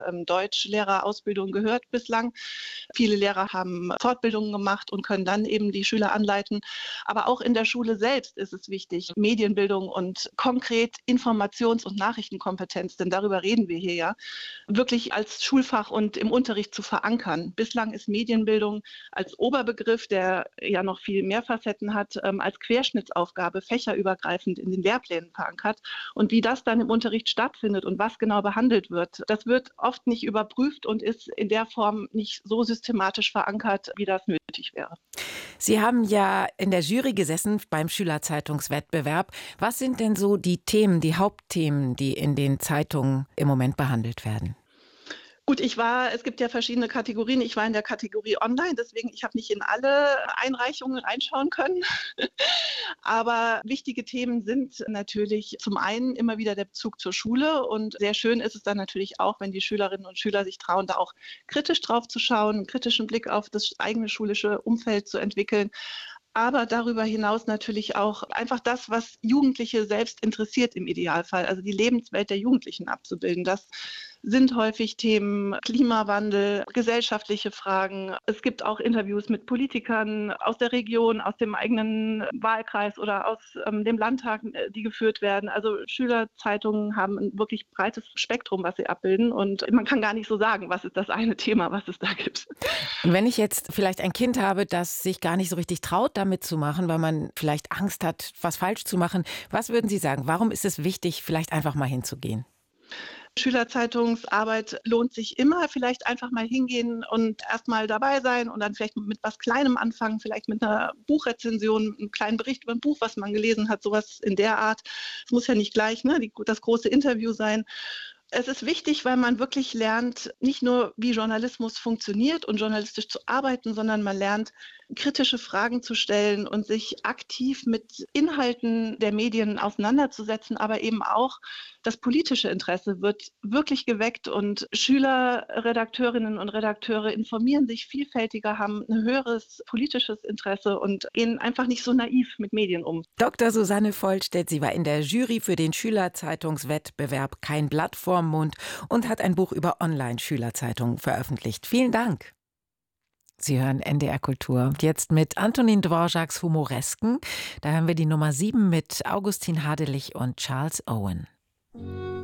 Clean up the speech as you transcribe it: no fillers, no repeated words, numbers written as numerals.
Deutschlehrerausbildung gehört bislang. Viele Lehrer haben Fortbildungen gemacht und können dann eben die Schüler anleiten. Aber auch in der Schule selbst ist es wichtig, Medienbildung und konkret Informations- und Nachrichtenkompetenz, denn darüber reden wir hier ja, wirklich als Schulfach und im Unterricht zu verankern. Bislang ist Medienbildung als Oberbegriff, der ja noch viel mehr Facetten hat, als Querschnittsaufgabe fächerübergreifend in den Lehrplänen verankert. Und wie das dann im Unterricht stattfindet und was genau behandelt wird, das wird oft nicht überprüft und ist in der Form nicht so systematisch verankert, wie das nötig wäre. Sie haben ja in der Jury gesessen beim Schülerzeitungswettbewerb. Was sind denn so die Themen, die Hauptthemen, die in den Zeitungen im Moment behandelt werden? Gut, es gibt ja verschiedene Kategorien. Ich war in der Kategorie Online, deswegen ich habe nicht in alle Einreichungen reinschauen können. Aber wichtige Themen sind natürlich zum einen immer wieder der Bezug zur Schule und sehr schön ist es dann natürlich auch, wenn die Schülerinnen und Schüler sich trauen, da auch kritisch drauf zu schauen, einen kritischen Blick auf das eigene schulische Umfeld zu entwickeln. Aber darüber hinaus natürlich auch einfach das, was Jugendliche selbst interessiert im Idealfall, also die Lebenswelt der Jugendlichen abzubilden. Das sind häufig Themen Klimawandel, gesellschaftliche Fragen. Es gibt auch Interviews mit Politikern aus der Region, aus dem eigenen Wahlkreis oder aus dem Landtag, die geführt werden. Also Schülerzeitungen haben ein wirklich breites Spektrum, was sie abbilden. Und man kann gar nicht so sagen, was ist das eine Thema, was es da gibt. Und wenn ich jetzt vielleicht ein Kind habe, das sich gar nicht so richtig traut, damit zu machen, weil man vielleicht Angst hat, was falsch zu machen, was würden Sie sagen? Warum ist es wichtig, vielleicht einfach mal hinzugehen? Schülerzeitungsarbeit lohnt sich immer. Vielleicht einfach mal hingehen und erst mal dabei sein und dann vielleicht mit was Kleinem anfangen, vielleicht mit einer Buchrezension, einem kleinen Bericht über ein Buch, was man gelesen hat, sowas in der Art. Es muss ja nicht gleich, ne, das große Interview sein. Es ist wichtig, weil man wirklich lernt, nicht nur, wie Journalismus funktioniert und journalistisch zu arbeiten, sondern man lernt, kritische Fragen zu stellen und sich aktiv mit Inhalten der Medien auseinanderzusetzen, aber eben auch das politische Interesse wird wirklich geweckt und Schüler, Redakteurinnen und Redakteure informieren sich vielfältiger, haben ein höheres politisches Interesse und gehen einfach nicht so naiv mit Medien um. Dr. Susanne Vollstedt, sie war in der Jury für den Schülerzeitungswettbewerb Kein Blatt vorm Mund und hat ein Buch über Online-Schülerzeitungen veröffentlicht. Vielen Dank. Sie hören NDR Kultur. Und jetzt mit Antonin Dvořáks Humoresken. Da hören wir die Nummer 7 mit Augustin Hadelich und Charles Owen.